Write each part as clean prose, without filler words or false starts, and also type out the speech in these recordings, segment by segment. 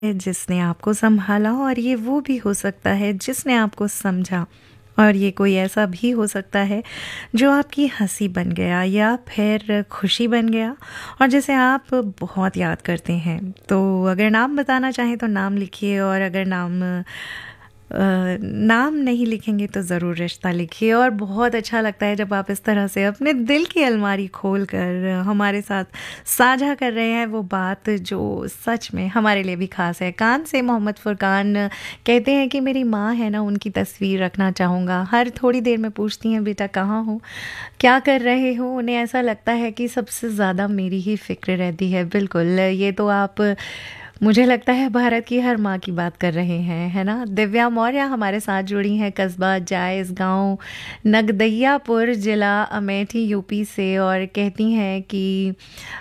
जिसने आपको सँभाला और ये वो भी हो सकता है जिसने आपको समझा और ये कोई ऐसा भी हो सकता है जो आपकी हँसी बन गया या फिर खुशी बन गया और जिसे आप बहुत याद करते हैं। तो अगर नाम बताना चाहें तो नाम लिखिए और अगर नाम नहीं लिखेंगे तो ज़रूर रिश्ता लिखिए। और बहुत अच्छा लगता है जब आप इस तरह से अपने दिल की अलमारी खोल कर हमारे साथ साझा कर रहे हैं वो बात जो सच में हमारे लिए भी ख़ास है। कान से मोहम्मद फुरकान कहते हैं कि मेरी माँ है ना, उनकी तस्वीर रखना चाहूँगा। हर थोड़ी देर में पूछती हैं बेटा कहाँ हो, क्या कर रहे हो। उन्हें ऐसा लगता है कि सबसे ज़्यादा मेरी ही फ़िक्र रहती है। बिल्कुल, ये तो आप मुझे लगता है भारत की हर माँ की बात कर रहे हैं, है ना। दिव्या मौर्य हमारे साथ जुड़ी हैं कस्बा जायज़ गांव नगदैयापुर ज़िला अमेठी यूपी से और कहती हैं कि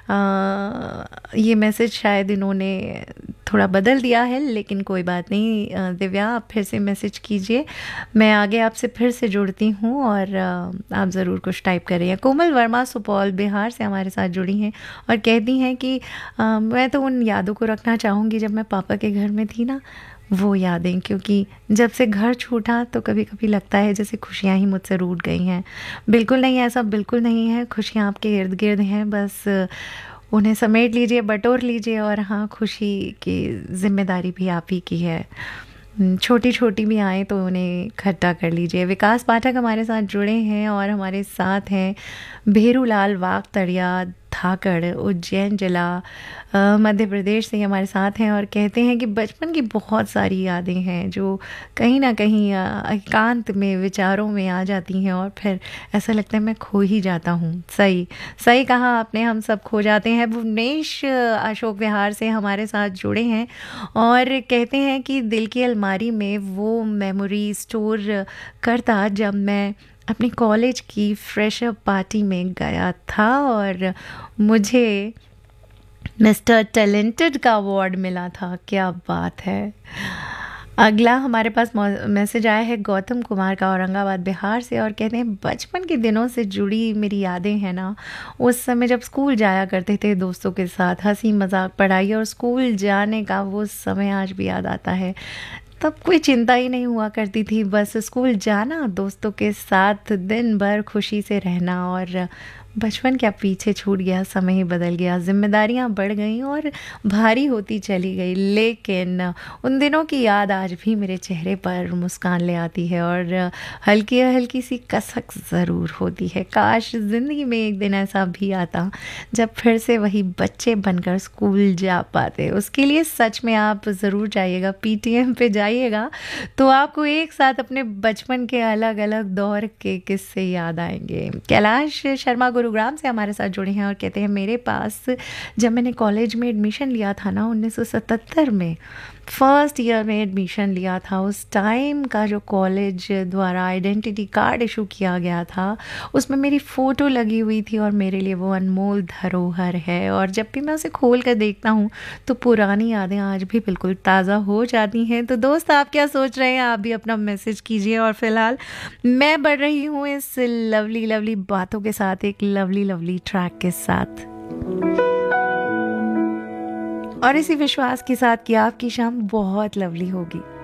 ये मैसेज शायद इन्होंने थोड़ा बदल दिया है, लेकिन कोई बात नहीं। दिव्या, आप फिर से मैसेज कीजिए, मैं आगे आपसे फिर से जुड़ती हूँ और आप ज़रूर कुछ टाइप कर रही हैं। कोमल वर्मा सुपौल बिहार से हमारे साथ जुड़ी हैं और कहती हैं कि मैं तो उन यादों को रखना चाहूँगी जब मैं पापा के घर में थी ना, वो यादें, क्योंकि जब से घर छूटा तो कभी कभी लगता है जैसे खुशियाँ ही मुझसे रूठ गई हैं। बिल्कुल नहीं, ऐसा बिल्कुल नहीं है। खुशियाँ आपके इर्द गिर्द हैं, बस उन्हें समेट लीजिए, बटोर लीजिए और हाँ, खुशी की जिम्मेदारी भी आप ही की है। छोटी छोटी भी आए तो उन्हें इकट्ठा कर लीजिए। विकास पाठक हमारे साथ जुड़े हैं और हमारे साथ हैं भेरूलाल वागतड़िया धाकड़ उज्जैन जिला मध्य प्रदेश से हमारे साथ हैं और कहते हैं कि बचपन की बहुत सारी यादें हैं जो कहीं ना कहीं एकांत में विचारों में आ जाती हैं और फिर ऐसा लगता है मैं खो ही जाता हूँ। सही सही कहा आपने, हम सब खो जाते हैं। भुवनेश अशोक विहार से हमारे साथ जुड़े हैं और कहते हैं कि दिल की अलमारी में वो मेमोरी स्टोर करता जब मैं अपने कॉलेज की फ्रेशअप पार्टी में गया था और मुझे मिस्टर टैलेंटेड का अवार्ड मिला था। क्या बात है। अगला हमारे पास मैसेज आया है गौतम कुमार का औरंगाबाद बिहार से और कहते हैं बचपन के दिनों से जुड़ी मेरी यादें हैं ना, उस समय जब स्कूल जाया करते थे दोस्तों के साथ, हंसी मजाक पढ़ाई और स्कूल जाने का वो समय आज भी याद आता है। तब कोई चिंता ही नहीं हुआ करती थी, बस स्कूल जाना, दोस्तों के साथ दिन भर खुशी से रहना और बचपन क्या पीछे छूट गया, समय ही बदल गया, जिम्मेदारियां बढ़ गईं और भारी होती चली गई। लेकिन उन दिनों की याद आज भी मेरे चेहरे पर मुस्कान ले आती है और हल्की हल्की सी कसक ज़रूर होती है। काश ज़िंदगी में एक दिन ऐसा भी आता जब फिर से वही बच्चे बनकर स्कूल जा पाते। उसके लिए सच में आप ज़रूर जाइएगा, पीटीएम पे जाइएगा तो आपको एक साथ अपने बचपन के अलग अलग दौर के किस्से याद आएंगे। कैलाश शर्मा गुरुग्राम से हमारे साथ जुड़े हैं और कहते हैं मेरे पास जब मैंने कॉलेज में एडमिशन लिया था ना 1977 में, फर्स्ट ईयर में एडमिशन लिया था, उस टाइम का जो कॉलेज द्वारा आइडेंटिटी कार्ड इशू किया गया था उसमें मेरी फ़ोटो लगी हुई थी और मेरे लिए वो अनमोल धरोहर है। और जब भी मैं उसे खोल कर देखता हूँ तो पुरानी यादें आज भी बिल्कुल ताज़ा हो जाती हैं। तो दोस्त, आप क्या सोच रहे हैं? आप भी अपना मैसेज कीजिए और फिलहाल मैं बढ़ रही हूँ इस लवली लवली बातों के साथ एक लवली लवली ट्रैक के साथ और इसी विश्वास के साथ कि आपकी शाम बहुत लवली होगी।